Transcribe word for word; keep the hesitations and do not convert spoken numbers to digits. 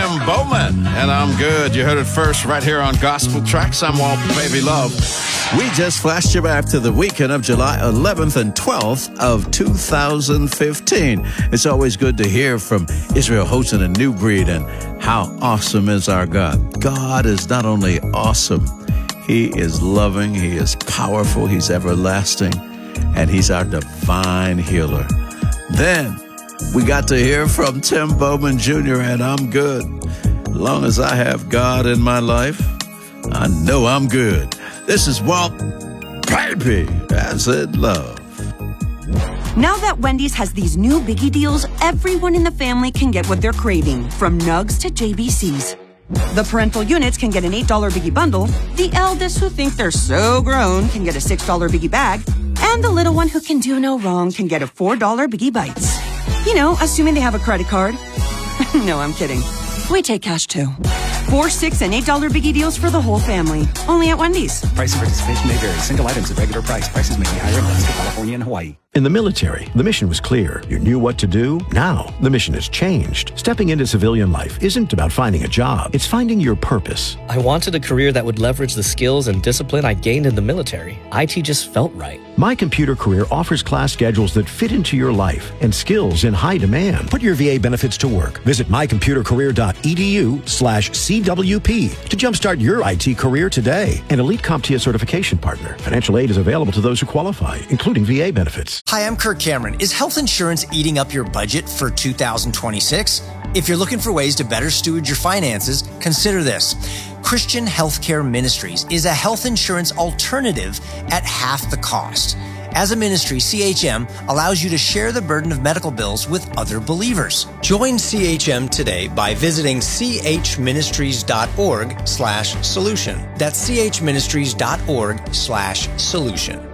Tim Bowman, and I'm good. You heard it first right here on Gospel Tracks. I'm Walt Baby Love. We just flashed you back to the weekend of July eleventh and twelfth of two thousand fifteen. It's always good to hear from Israel Houghton and New Breed and how awesome is our God. God is not only awesome, He is loving, He is powerful, He's everlasting, and He's our divine healer. Then we got to hear from Tim Bowman Junior and I'm good. As long as I have God in my life, I know I'm good. This is Walt Baby as in love. Now that Wendy's has these new biggie deals, everyone in the family can get what they're craving, from Nugs to J B Cs. The parental units can get an eight dollar biggie bundle, the eldest who think they're so grown can get a six dollar biggie bag, and the little one who can do no wrong can get a four dollar biggie bites. You know, assuming they have a credit card. No, I'm kidding. We take cash too. Four, six, and eight dollar biggie deals for the whole family. Only at Wendy's. Price and participation may vary. Single items at regular price. Prices may be higher in Alaska, California, and Hawaii. In the military, the mission was clear. You knew what to do. Now, the mission has changed. Stepping into civilian life isn't about finding a job. It's finding your purpose. I wanted a career that would leverage the skills and discipline I gained in the military. I T just felt right. My Computer Career offers class schedules that fit into your life and skills in high demand. Put your V A benefits to work. Visit mycomputercareer.edu slash CWP to jumpstart your I T career today. An Elite CompTIA certification partner. Financial aid is available to those who qualify, including V A benefits. Hi, I'm Kirk Cameron. Is health insurance eating up your budget for two thousand twenty-six? If you're looking for ways to better steward your finances, consider this. Christian Healthcare Ministries is a health insurance alternative at half the cost. As a ministry, C H M allows you to share the burden of medical bills with other believers. Join C H M today by visiting chministries.org slash solution. That's chministries.org slash solution.